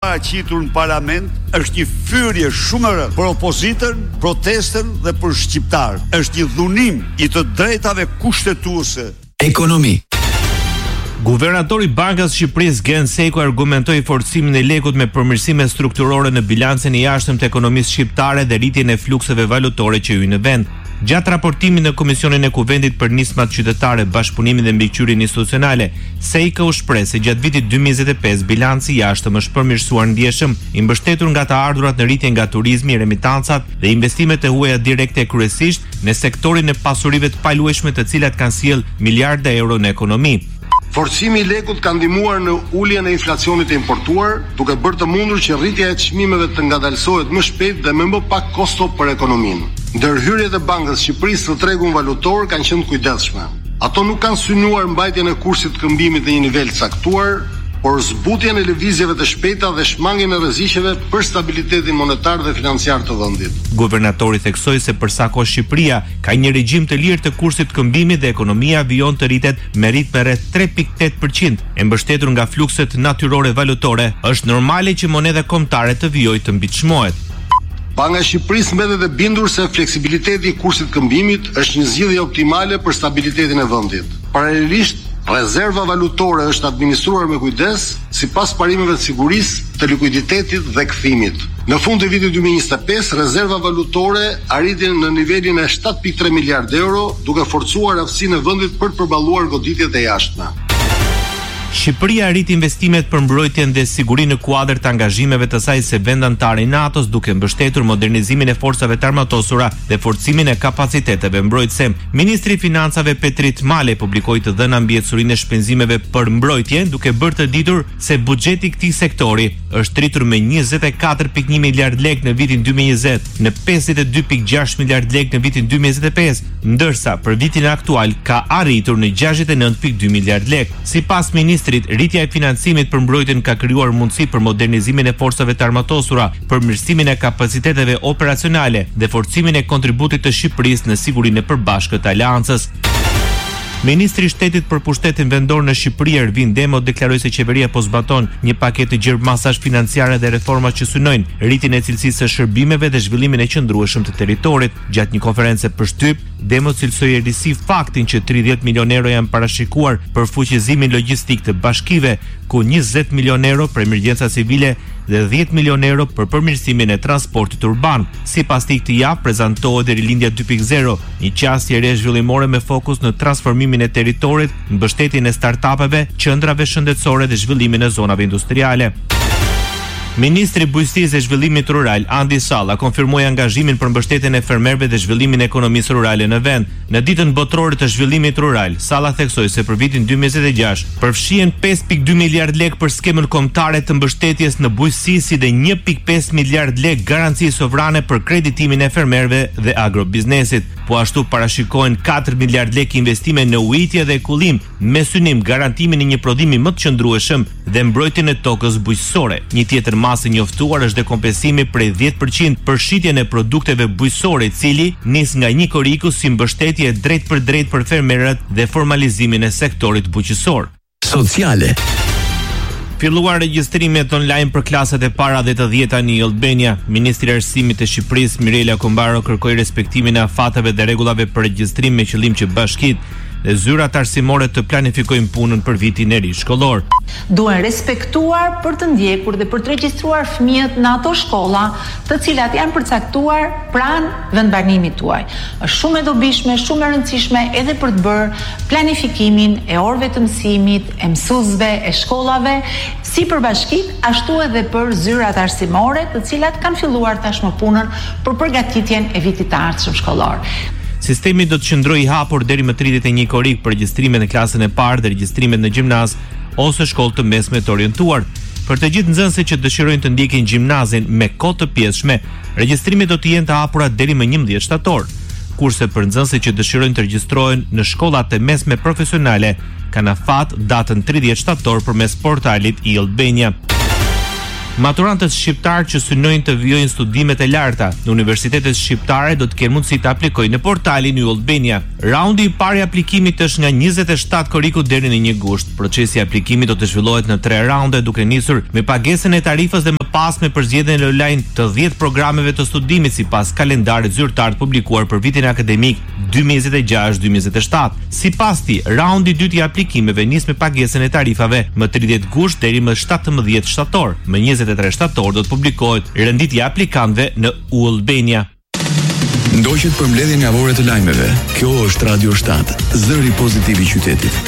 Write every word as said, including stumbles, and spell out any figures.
paraqitur në parlament është një fyrje shumë e rëndë për opozitën, protestën dhe për shqiptarët. Është një dhunim i të drejtave kushtetuese. Ekonomi. Guvernatori i Bankës së Shqipërisë Gen Seko argumentoi forcimin e lekut me përmirësime strukturore në bilancin e jashtëm të ekonomisë shqiptare dhe rritjen e flukseve valutore që hyjnë në vend. Gjatë raportimit në Komisionin e Kuvendit për nismat qytetare, bashkëpunimin dhe mbikëqyrjen institucionale, Seko u shpreh se gjatë vitit dy mijë njëzet e pesë bilanci i jashtëm është përmirësuar ndjeshëm, i mbështetur nga të ardhurat në rritje nga turizmi, remitancat dhe investimet e huaja direkte kryesisht në sektorin e pasurive të paluajshme, të cilat kanë sjellë miliarda euro në ekonomi. Forcimi i lekut ka ndihmuar në uljen e inflacionit të importuar, duke bërë të mundur që rritja e çmimeve të ngadalësohet më shpejt dhe me më pak kosto për ekonominë. Ndërhyrjet e Bankës së Shqipërisë në tregun valutor kanë qenë kujdesshme. Ato nuk kanë synuar mbajtjen e kursit të këmbimit në një nivel caktuar, por zbutjen e lëvizjeve të shpejta dhe shmangjen e rreziqeve për stabilitetin monetar dhe financiar të vendit. Guvernatori theksoi se për sa kohë Shqipëria ka një regjim të lirë të kursit të këmbimit dhe ekonomia vijon të rritet me ritme rreth tre pikë tetë përqind, e mbështetur nga flukset natyrore valutore, është normale që moneda kombëtare të vijojë të mbiçmohet. Banka e Shqipërisë mbetet e bindur se fleksibiliteti i kursit të këmbimit është një zgjidhje optimale për stabilitetin e vendit. Paralelisht, rezerva valutore është administruar me kujdes sipas parimeve të sigurisë, të likuiditetit dhe kthimit. Në fund të vitit dy mijë njëzet e pesë, rezerva valutore arriti në nivelin e shtatë pikë tre miliardë euro, duke forcuar aftësinë e vendit për të përballuar goditjet e jashtme. Shqipëria rrit investimet për mbrojtjen dhe sigurinë në kuadër të angazhimeve të saj se vend antar i NATO-s, duke mbështetur modernizimin e forcave të armatosura dhe forcimin e kapaciteteve mbrojtëse. Ministri i Financave Petrit Male publikoi të dhëna mbi ecurinë e shpenzimeve për mbrojtje, duke bërë të ditur se buxheti i këtij sektori është rritur me njëzet e katër pikë një miliard lekë në vitin dy mijë njëzet, në pesëdhjetë e dy pikë gjashtë miliard lekë në vitin dy mijë njëzet e pesë, ndërsa për vitin aktual ka arritur në gjashtëdhjetë e nëntë pikë dy miliard lekë. Sipas ministrit, rritja e financimit për mbrojtjen ka krijuar mundësi për modernizimin e forcave të armatosura, përmirësimin e kapaciteteve operacionale dhe forcimin e kontributit të Shqipërisë në sigurinë e përbashkët të aleancës. Ministri i Shtetit për Pushtetin Vendor në Shqipëri Ervin Demo deklaroi se qeveria po zbaton një paketë të gjerë masash financiare dhe reforma që synojnë rritjen e cilësisë së shërbimeve dhe zhvillimin e qëndrueshëm të territorit. Gjatë një konferencë për shtyp, Demo cilësoi errësi faktin që tridhjetë milion euro janë parashikuar për fuqizimin logjistik të bashkive, ku njëzet milion euro për emergjenca civile dhe dhjetë milion euro për përmirësimin e transportit urban. Sipas tij, këtë javë prezantohet Rilindja dy pikë zero, një qasje re zhvillimore me fokus në transformimin e territorit, mbështetjen e startupeve, qendrave shëndetësore dhe zhvillimin e zonave industriale. Ministri i Bujqësisë dhe Zhvillimit Rural, Andi Salla, konfirmoi angazhimin për mbështetjen e fermerëve dhe zhvillimin e ekonomisë rurale në vend. Në ditën botërore të zhvillimit rural, Salla theksoi se për vitin dy mijë njëzet e gjashtë përfshihen pesë pikë dy miliard lekë për skemën kombëtare të mbështetjes në bujqësi, si dhe një pikë pesë miliard lekë garanci sovrane për kreditimin e fermerëve dhe agrobiznesit. Po ashtu parashikohen katër miliard lekë investime në ujitje dhe kullim, me synim garantimin e një prodhimi më të qëndrueshëm dhe mbrojtjen e tokës bujqësore. Një tjetër masë njoftuar është dekompensimi prej dhjetë përqind për shitjen e produkteve bujqësore, i cili nis nga një koriku si mbështetje drejt për drejt për fermerët dhe formalizimin e sektorit bujqësor. Sociale. Filluar regjistrimet online për klasat e para dhe të dhjeta në Albania. Ministri i Arsimit të Shqipërisë Mirela Kombaro kërkoi respektimin e afateve dhe rregullave për regjistrim me qëllim që bashkitë dhe zyrat arsimore të planifikojnë punën për vitin e ri shkollor. Duhen respektuar për të ndjekur dhe për të regjistruar fëmijët në ato shkolla të cilat janë përcaktuar pranë vendbanimit tuaj. Është shumë e dobishme, shumë e rëndësishme edhe për të bërë planifikimin e orëve të mësimit, e mësuesve, e shkollave, si për bashkit, ashtu edhe për zyrat arsimore, të cilat kanë filluar tashmë punën për përgatitjen e vitit të ardhshëm shkollor. Sistemi do të qëndrojë i hapur deri më tridhjetë e një korrik për regjistrimet në klasën e parë dhe regjistrimet në gjimnaz ose shkollë të mesme të orientuar. Për të gjithë nxënësit që dëshirojnë të ndjekin gjimnazin me kohë të pjesshme, regjistrimet do të jenë të hapura deri më njëmbëdhjetë shtator. Kurse për nxënësit që dëshirojnë të regjistrohen në shkollat e mesme profesionale, kanë afat datën tridhjetë shtator përmes portalit i Albania. Maturantët shqiptar që synojnë të vijojnë studimet e larta në universitetet shqiptare do të kenë mundësi të aplikojnë në portalin New Albania. Raundi i parë i aplikimit është nga njëzet e shtatë korriku deri në një gusht. Procesi i aplikimit do të zhvillohet në tre raunde, duke nisur me pagesën e tarifës dhe më pas me përzgjedhjen online të dhjetë programeve të studimit sipas kalendarit zyrtar të publikuar për vitin akademik dy mijë e njëzet e gjashtë dy mijë e njëzet e shtatë. Sipas tij, raundi i dytë i aplikimeve nis me pagesën e tarifave më tridhjetë gusht deri më shtatëmbëdhjetë shtator. Më njëzet e tre shtator do të publikohet renditja e aplikantëve në U Albania. Ndoqët për mbledhjen javore të lajmeve. Kjo është Radio shtatë, zëri pozitiv i qytetit.